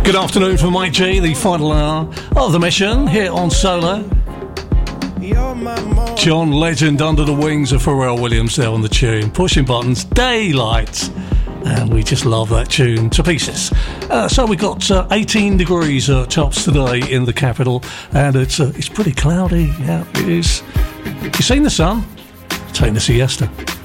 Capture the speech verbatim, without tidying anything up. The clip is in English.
Good afternoon from Mike G, the final hour of the mission here on Solar. John Legend under the wings of Pharrell Williams there on the tune. Pushing Buttons, Daylight. And we just love that tune to pieces. Uh, so we've got uh, eighteen degrees uh, tops today in the capital. And it's uh, it's pretty cloudy. Yeah, it is. You seen the sun? Taking a siesta.